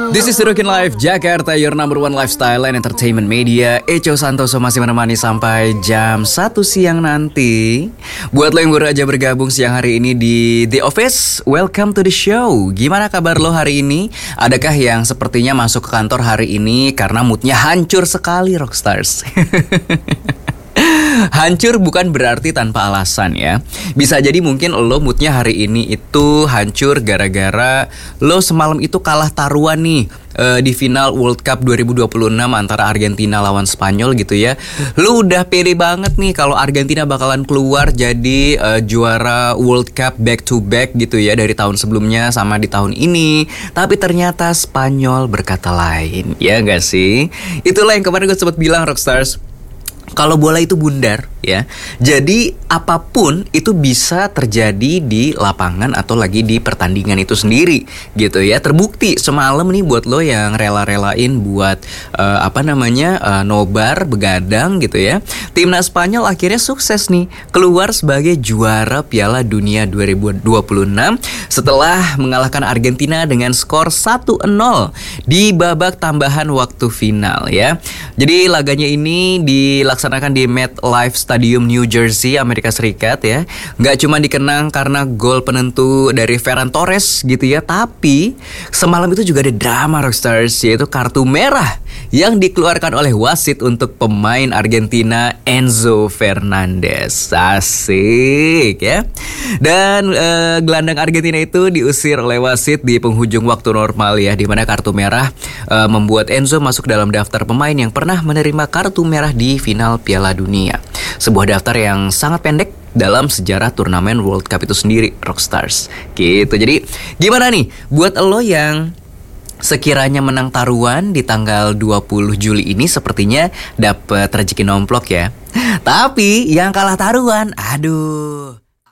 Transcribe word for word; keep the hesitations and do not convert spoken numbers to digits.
This is The Rockin' Life Jakarta, your number one lifestyle and entertainment media. Echo Santoso masih menemani sampai jam satu siang nanti. Buat lo yang baru aja bergabung siang hari ini di The Office, welcome to the show. Gimana kabar lo hari ini? Adakah yang sepertinya masuk ke kantor hari ini karena moodnya hancur sekali, Rockstars? Hancur bukan berarti tanpa alasan ya. Bisa jadi mungkin lo moodnya hari ini itu hancur gara-gara lo semalam itu kalah taruhan nih uh, di final World Cup dua ribu dua puluh enam antara Argentina lawan Spanyol gitu ya. Lo udah pede banget nih kalau Argentina bakalan keluar jadi uh, juara World Cup back to back gitu ya, dari tahun sebelumnya sama di tahun ini. Tapi ternyata Spanyol berkata lain, ya gak sih? Itulah yang kemarin gue sempat bilang, Rockstars. Kalau bola itu bundar ya, jadi apapun itu bisa terjadi di lapangan atau lagi di pertandingan itu sendiri gitu ya. Terbukti semalam nih buat lo yang rela-relain buat uh, apa namanya uh, nobar begadang gitu ya. Timnas Spanyol akhirnya sukses nih keluar sebagai juara Piala Dunia dua ribu dua puluh enam setelah mengalahkan Argentina dengan skor satu nol di babak tambahan waktu final ya. Jadi laganya ini dilaksanakan di MetLife Stadium New Jersey, Amerika Serikat ya. Nggak cuma dikenang karena gol penentu dari Ferran Torres gitu ya, tapi semalam itu juga ada drama, Rockstars, yaitu kartu merah yang dikeluarkan oleh wasit untuk pemain Argentina Enzo Fernandez. Asik ya. Dan uh, gelandang Argentina itu diusir oleh wasit di penghujung waktu normal ya, di mana kartu merah uh, membuat Enzo masuk dalam daftar pemain yang pernah menerima kartu merah di final Piala Dunia. Sebuah daftar yang sangat pendek dalam sejarah turnamen World Cup itu sendiri, Rockstars. Gitu. Jadi gimana nih buat lo yang sekiranya menang taruhan di tanggal dua puluh Juli ini, sepertinya dapat rezeki nomplok ya. Tapi yang kalah taruhan, aduh.